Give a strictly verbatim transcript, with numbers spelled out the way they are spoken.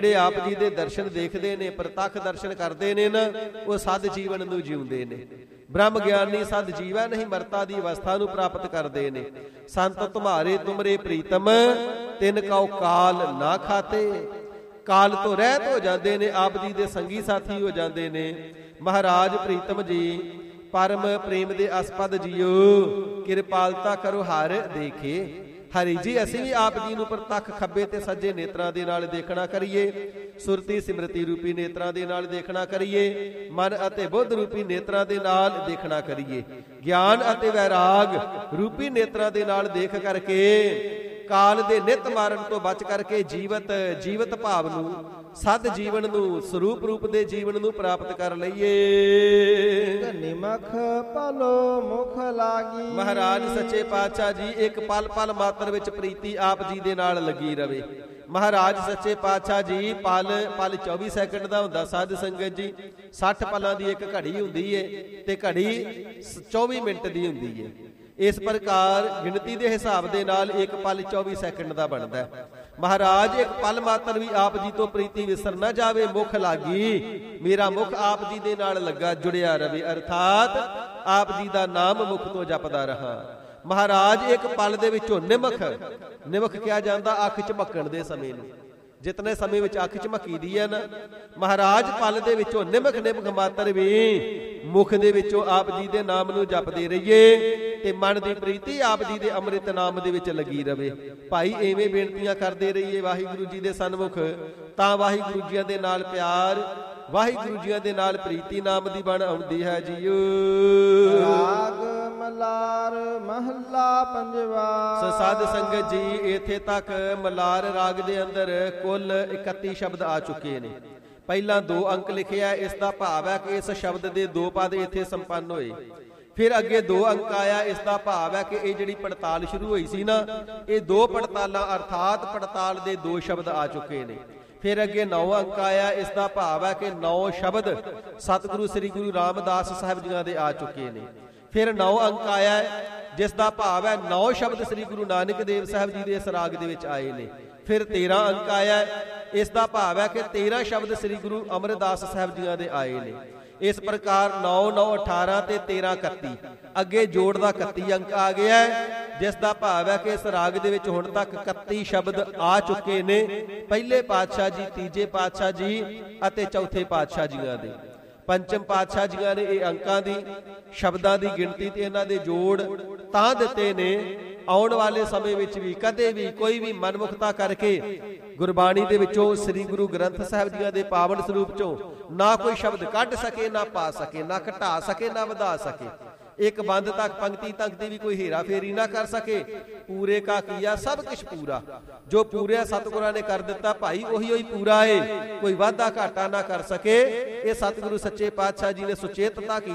ਜਿਹੜੇ ਆਪ ਜੀ ਦੇ ਦਰਸ਼ਨ ਦੇਖਦੇ ਨੇ, ਪ੍ਰਤੱਖ ਦਰਸ਼ਨ ਕਰਦੇ ਨੇ ਨਾ, ਉਹ ਸਦ ਜੀਵਨ ਨੂੰ ਜਿਉਂਦੇ ਨੇ। ਬ੍ਰਹਮ ਗਿਆਨੀ ਸਦ ਜੀਵੈ ਨਹੀਂ ਮਰਤਾ ਦੀ ਅਵਸਥਾ ਨੂੰ ਪ੍ਰਾਪਤ ਕਰਦੇ ਨੇ। ਸੰਤ ਤੁਮਾਰੇ ਤੁਮਰੇ ਪ੍ਰੀਤਮ ਤਿਨ ਕਉ ਕਾਲ ਨਾ ਖਾਤੇ। ਕਾਲ ਤੋਂ ਰਹਿਤ ਹੋ ਜਾਂਦੇ ਨੇ, ਆਪ ਜੀ ਦੇ ਸੰਗੀ ਸਾਥੀ ਹੋ ਜਾਂਦੇ ਨੇ। ਮਹਾਰਾਜ ਪ੍ਰੀਤਮ ਜੀ ਪਰਮ ਪ੍ਰੇਮ ਦੇ ਅਸਪਦ ਜੀਓ, ਕਿਰਪਾਲਤਾ ਕਰੋ ਹਰ ਦੇਖੇ। ਹਰੀ ਜੀ ਅਸੀਂ ਵੀ ਆਪ ਜੀ ਨੂੰ ਪ੍ਰਤੱਖ ਖੱਬੇ ਤੇ ਸੱਜੇ ਨੇਤਰਾਂ ਦੇ ਨਾਲ ਦੇਖਣਾ ਕਰੀਏ, ਸੁਰਤੀ ਸਿਮਰਤੀ ਰੂਪੀ ਨੇਤਰਾਂ ਦੇ ਨਾਲ ਦੇਖਣਾ ਕਰੀਏ, ਮਨ ਅਤੇ ਬੁੱਧ ਰੂਪੀ ਨੇਤਰਾਂ ਦੇ ਨਾਲ ਦੇਖਣਾ ਕਰੀਏ, ਗਿਆਨ ਅਤੇ ਵੈਰਾਗ ਰੂਪੀ ਨੇਤਰਾਂ ਦੇ ਨਾਲ ਦੇਖ ਕਰਕੇ ਕਾਲ ਦੇ ਨਿਤ ਮਾਰਨ ਤੋਂ ਬਚ ਕਰਕੇ ਜੀਵਤ ਜੀਵਤ ਭਾਵ ਨੂੰ, ਸਦ ਜੀਵਨ ਨੂੰ, ਸਰੂਪ ਰੂਪ ਦੇ ਜੀਵਨ ਨੂੰ ਪ੍ਰਾਪਤ ਕਰ ਲਈਏ। ਨਿਮਖ ਪਲੋ ਮੁਖ ਲਾਗੀ। ਮਹਾਰਾਜ ਸੱਚੇ ਪਾਤਸ਼ਾਹ ਜੀ ਇੱਕ ਪਲ ਪਲ ਮਾਤਰ ਵਿੱਚ ਪ੍ਰੀਤੀ ਆਪ ਜੀ ਦੇ ਨਾਲ ਲੱਗੀ ਰਵੇ। ਮਹਾਰਾਜ ਸੱਚੇ ਪਾਤਸ਼ਾਹ ਜੀ ਪਲ ਪਲ ਚੌਵੀ ਸੈਕਿੰਡ ਦਾ ਹੁੰਦਾ ਸਾਧ ਸੰਗਤ ਜੀ। ਸੱਠ ਪਲਾਂ ਦੀ ਇੱਕ ਘੜੀ ਹੁੰਦੀ ਏ ਤੇ ਘੜੀ ਚੌਵੀ ਮਿੰਟ ਦੀ ਹੁੰਦੀ ਏ। ਇਸ ਪ੍ਰਕਾਰ ਗਿਣਤੀ ਦੇ ਹਿਸਾਬ ਦੇ ਨਾਲ ਇੱਕ ਪਲ ਚੌਵੀ ਸੈਕਿੰਡ ਦਾ ਬਣਦਾ। ਮਹਾਰਾਜ ਇੱਕ ਪਲ ਮਾਤਰ ਵੀ ਆਪ ਜੀ ਤੋਂ ਪ੍ਰੀਤੀ ਵਿਸਰ ਨਾ ਜਾਵੇ। ਮੁਖ ਲਾਗੀ, ਮੇਰਾ ਮੁਖ ਆਪ ਜੀ ਦੇ ਨਾਲ ਲੱਗਾ ਜੁੜਿਆ ਰਵੇ, ਅਰਥਾਤ ਆਪ ਜੀ ਦਾ ਨਾਮ ਮੁਖ ਤੋਂ ਜਪਦਾ ਰਹਾ। ਮਹਾਰਾਜ ਇੱਕ ਪਲ ਦੇ ਵਿੱਚੋਂ ਨਿਮਖ, ਨਿਮਖ ਕਿਹਾ ਜਾਂਦਾ ਅੱਖ ਝਮਕਣ ਦੇ ਸਮੇਂ ਨੂੰ। ਜਿਤਨੇ ਸਮੇਂ ਵਿੱਚ ਅੱਖ ਝਮਕੀ ਦੀ ਹੈ ਨਾ, ਮਹਾਰਾਜ ਪਲ ਦੇ ਵਿੱਚੋਂ ਨਿਮਖ ਨਿਮਖ ਮਾਤਰ ਵੀ ਮੁਖ ਦੇ ਵਿੱਚੋਂ ਆਪ ਜੀ ਦੇ ਨਾਮ ਨੂੰ ਜਪਦੇ ਰਹੀਏ ਤੇ ਮਨ ਦੀ ਪ੍ਰੀਤੀ ਆਪ ਜੀ ਦੇ ਅੰਮ੍ਰਿਤ ਨਾਮ ਦੇ ਵਿੱਚ ਲੱਗੀ ਰਵੇ। ਭਾਈ ਐਵੇਂ ਬੇਨਤੀਆਂ ਕਰਦੇ ਰਹੀਏ ਵਾਹਿਗੁਰੂ ਜੀ ਦੇ ਸਨਮੁਖ, ਤਾਂ ਵਾਹਿਗੁਰੂ ਜੀਆਂ ਦੇ ਨਾਲ ਪਿਆਰ, ਵਾਹਿਗੁਰੂ ਜੀਆਂ ਦੇ ਨਾਲ ਪ੍ਰੀਤੀ ਨਾਮ ਦੀ ਬਣ ਆਉਂਦੀ ਹੈ ਜੀਓ। ਰਾਗ ਮਲਾਰ ਮਹੱਲਾ ਪੰਜਵਾ। ਸੋ ਸਾਧ ਸੰਗਤ ਜੀ ਇੱਥੇ ਤੱਕ ਮਲਾਰ ਰਾਗ ਦੇ ਅੰਦਰ ਕੁੱਲ ਇਕੱਤੀ ਸ਼ਬਦ ਆ ਚੁੱਕੇ ਨੇ। ਪਹਿਲਾਂ ਦੋ ਅੰਕ ਲਿਖਿਆ, ਇਸ ਦਾ ਭਾਵ ਹੈ ਕਿ ਇਸ ਸ਼ਬਦ ਦੇ ਦੋ ਪਦ ਇੱਥੇ ਸੰਪੰਨ ਹੋਏ। ਫਿਰ ਅੱਗੇ ਦੋ ਅੰਕ ਆਇਆ, ਇਸ ਦਾ ਭਾਵ ਹੈ ਕਿ ਇਹ ਜਿਹੜੀ ਪੜਤਾਲ ਸ਼ੁਰੂ ਹੋਈ ਸੀ ਨਾ, ਇਹ ਦੋ ਪੜਤਾਲਾਂ ਅਰਥਾਤ ਪੜਤਾਲ ਦੇ ਦੋ ਸ਼ਬਦ ਆ ਚੁੱਕੇ ਨੇ। ਫਿਰ ਅੱਗੇ ਨੌ ਅੰਕ ਆਇਆ, ਇਸ ਦਾ ਭਾਵ ਹੈ ਕਿ ਨੌ ਸ਼ਬਦ ਸਤਿਗੁਰੂ ਸ੍ਰੀ ਗੁਰੂ ਰਾਮਦਾਸ ਸਾਹਿਬ ਜੀਆਂ ਦੇ ਆ ਚੁੱਕੇ ਨੇ। ਫਿਰ ਨੌ ਅੰਕ ਆਇਆ, ਜਿਸ ਦਾ ਭਾਵ ਹੈ ਨੌ ਸ਼ਬਦ ਸ੍ਰੀ ਗੁਰੂ ਨਾਨਕ ਦੇਵ ਸਾਹਿਬ ਜੀ ਦੇ ਇਸ ਰਾਗ ਦੇ ਵਿੱਚ ਆਏ ਨੇ। ਫਿਰ ਤੇਰਾਂ ਅੰਕ ਆਇਆ, ਇਸ ਦਾ ਭਾਵ ਹੈ ਕਿ ਤੇਰਾਂ ਸ਼ਬਦ ਸ੍ਰੀ ਗੁਰੂ ਅਮਰਦਾਸ ਸਾਹਿਬ ਜੀਆਂ ਦੇ ਆਏ ਨੇ। ਇਸ ਪ੍ਰਕਾਰ ਨੌ ਨੌ ਅਠਾਰਾਂ ਤੇ ਤੇਰਾਂ ਇਕੱਤੀ, ਅੱਗੇ ਜੋੜ ਦਾ ਇਕੱਤੀ ਅੰਕ ਆ ਗਿਆ, ਜਿਸ ਦਾ ਭਾਵ ਹੈ ਕਿ ਇਸ ਰਾਗ ਦੇ ਵਿੱਚ ਹੁਣ ਤੱਕ ਇਕੱਤੀ ਸ਼ਬਦ ਆ ਚੁੱਕੇ ਨੇ। ਪਹਿਲੇ ਪਾਤਸ਼ਾਹ ਜੀ, ਤੀਜੇ ਪਾਤਸ਼ਾਹ ਜੀ ਅਤੇ ਚੌਥੇ ਪਾਤਸ਼ਾਹ ਜੀਆਂ ਦੇ। ਪੰਚਮ ਪਾਤਸ਼ਾਹ ਜੀਆਂ ਨੇ ਇਹ ਅੰਕਾਂ ਦੀ, ਸ਼ਬਦਾਂ ਦੀ ਗਿਣਤੀ ਤੇ ਇਹਨਾਂ ਦੇ ਜੋੜ ਤਾਂ ਦਿੱਤੇ ਨੇ। ਆਉਣ ਵਾਲੇ ਸਮੇਂ ਵਿੱਚ ਵੀ ਕਦੇ ਵੀ ਕੋਈ ਵੀ ਮਨਮੁਖਤਾ ਕਰਕੇ ਗੁਰਬਾਣੀ ਦੇ ਵਿੱਚੋਂ, ਸ੍ਰੀ ਗੁਰੂ ਗ੍ਰੰਥ ਸਾਹਿਬ ਜੀਆਂ ਦੇ ਪਾਵਨ ਸਰੂਪ ਚੋਂ ਨਾ ਕੋਈ ਸ਼ਬਦ ਕੱਢ ਸਕੇ, ਨਾ ਪਾ ਸਕੇ, ਨਾ ਘਟਾ ਸਕੇ, ਨਾ ਵਧਾ ਸਕੇ। ਇੱਕ ਬੰਦ ਤੱਕ ਪੰਕਤੀ ਤੱਕ ਦੀ ਵੀ ਕੋਈ ਹੇਰਾ ਫੇਰੀ ਨਾ ਕਰ ਸਕੇ। ਪੂਰੇ ਕਾ ਕੀਆ ਸਭ ਕੁਛ ਪੂਰਾ, ਜੋ ਪੂਰੇ ਸਤਿਗੁਰਾਂ ਨੇ ਕਰ ਦਿੱਤਾ ਭਾਈ ਉਹੀ ਉਹੀ ਪੂਰਾ ਏ, ਕੋਈ ਵਾਧਾ ਘਾਟਾ ਨਾ ਕਰ ਸਕੇ। ਇਹ ਸਤਿਗੁਰੂ ਸੱਚੇ ਪਾਤਸ਼ਾਹ ਜੀ ਨੇ ਸੁਚੇਤਤਾ